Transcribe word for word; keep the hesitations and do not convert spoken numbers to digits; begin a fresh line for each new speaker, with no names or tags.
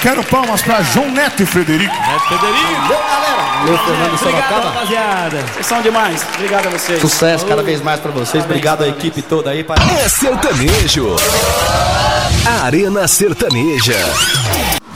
quero palmas pra João Neto e Frederico.
Neto Frederico.
Valeu, galera. Valeu, Fernando
Obrigado,
Sorocaba.
rapaziada.
Vocês são demais. Obrigado a vocês.
Sucesso cada vez mais pra vocês. Obrigado à equipe toda aí.
É sertanejo. Arena Sertaneja.